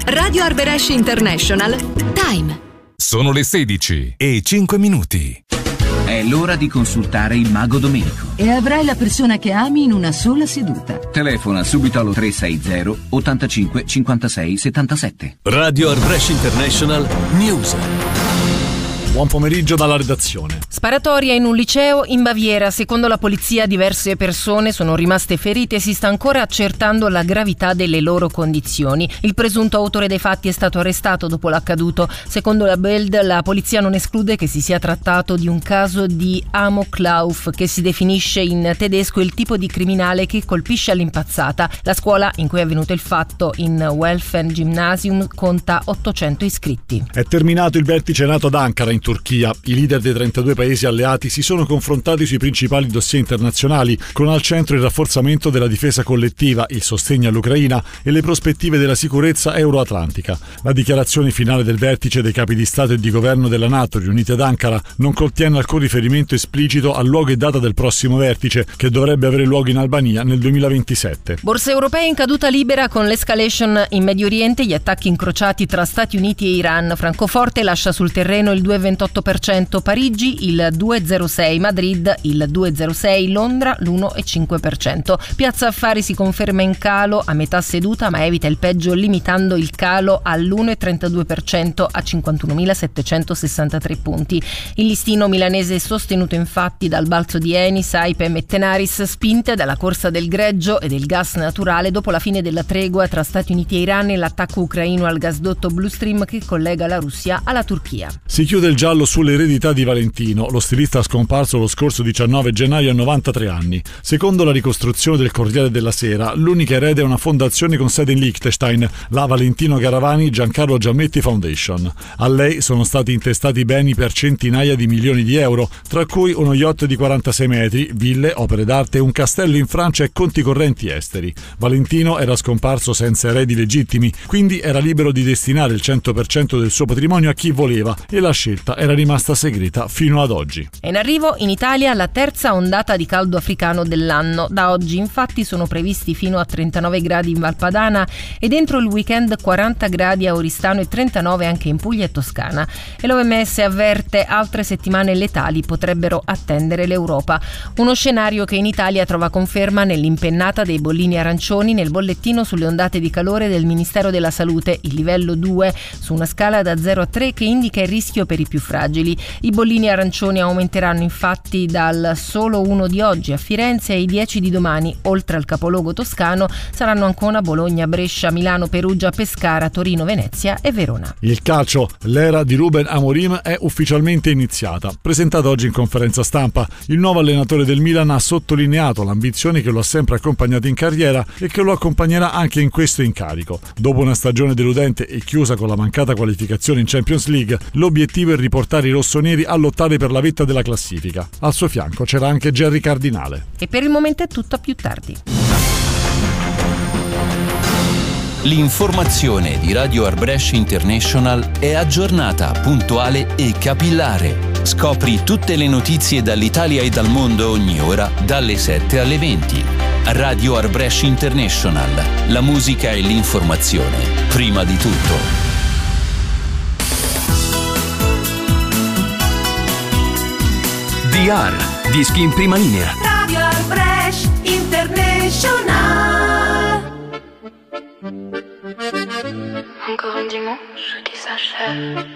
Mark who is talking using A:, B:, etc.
A: Radio Arbëresh International. Time.
B: Sono le 16:05.
C: È l'ora di consultare il Mago Domenico.
D: E avrai la persona che ami in una sola seduta.
C: Telefona subito allo 360 85 56 77.
E: Radio Arbëresh International News.
F: Buon pomeriggio dalla redazione.
G: Sparatoria in un liceo in Baviera. Secondo la polizia diverse persone sono rimaste ferite e si sta ancora accertando la gravità delle loro condizioni. Il presunto autore dei fatti è stato arrestato dopo l'accaduto. Secondo la Bild, la polizia non esclude che si sia trattato di un caso di Amoklauf, che si definisce in tedesco il tipo di criminale che colpisce all'impazzata. La scuola in cui è avvenuto il fatto, in Welfen Gymnasium, conta 800 iscritti.
F: È terminato il vertice NATO ad Ankara in Turchia. I leader dei 32 paesi alleati si sono confrontati sui principali dossier internazionali, con al centro il rafforzamento della difesa collettiva, il sostegno all'Ucraina e le prospettive della sicurezza euroatlantica. La dichiarazione finale del vertice dei capi di Stato e di governo della NATO riuniti ad Ankara non contiene alcun riferimento esplicito al luogo e data del prossimo vertice, che dovrebbe avere luogo in Albania nel 2027.
G: Borse europee in caduta libera con l'escalation in Medio Oriente, gli attacchi incrociati tra Stati Uniti e Iran. Francoforte lascia sul terreno il 2,28%, Parigi il 2,06%, Madrid il 2,06%, Londra l'1,5%. Piazza Affari si conferma in calo a metà seduta, ma evita il peggio limitando il calo all'1,32% a 51.763 punti. Il listino milanese è sostenuto infatti dal balzo di Eni, Saipem e Tenaris, spinte dalla corsa del greggio e del gas naturale dopo la fine della tregua tra Stati Uniti e Iran e l'attacco ucraino al gasdotto Blue Stream che collega la Russia alla Turchia.
F: Si chiude il giallo sull'eredità di Valentino, lo stilista scomparso lo scorso 19 gennaio a 93 anni. Secondo la ricostruzione del Corriere della Sera, l'unica erede è una fondazione con sede in Liechtenstein, la Valentino Garavani Giancarlo Giammetti Foundation. A lei sono stati intestati beni per centinaia di milioni di euro, tra cui uno yacht di 46 metri, ville, opere d'arte, un castello in Francia e conti correnti esteri. Valentino era scomparso senza eredi legittimi, quindi era libero di destinare il 100% del suo patrimonio a chi voleva, e la scelta era rimasta segreta fino ad oggi.
G: È in arrivo in Italia la terza ondata di caldo africano dell'anno. Da oggi infatti sono previsti fino a 39 gradi in Valpadana e dentro il weekend 40 gradi a Oristano e 39 anche in Puglia e Toscana. E l'OMS avverte altre settimane letali potrebbero attendere l'Europa. Uno scenario che in Italia trova conferma nell'impennata dei bollini arancioni nel bollettino sulle ondate di calore del Ministero della Salute, il livello 2 su una scala da 0 a 3 che indica il rischio per i più fragili. I bollini arancioni aumenteranno infatti dal solo 1 di oggi a Firenze e i 10 di domani. Oltre al capoluogo toscano saranno Ancona, Bologna, Brescia, Milano, Perugia, Pescara, Torino, Venezia e Verona.
F: Il calcio, l'era di Ruben Amorim è ufficialmente iniziata. Presentato oggi in conferenza stampa, il nuovo allenatore del Milan ha sottolineato l'ambizione che lo ha sempre accompagnato in carriera e che lo accompagnerà anche in questo incarico. Dopo una stagione deludente e chiusa con la mancata qualificazione in Champions League, l'obiettivo è riportare i rossoneri a lottare per la vetta della classifica. Al suo fianco c'era anche Gerry Cardinale.
G: E per il momento è tutto, a più tardi.
E: L'informazione di Radio Arbëresh International è aggiornata, puntuale e capillare. Scopri tutte le notizie dall'Italia e dal mondo ogni ora, dalle 7 alle 20. Radio Arbëresh International. La musica e l'informazione, prima di tutto.
H: DR, dischi in prima linea.
I: Radio Arbëresh International.
J: Encore un dimanche qui s'achève.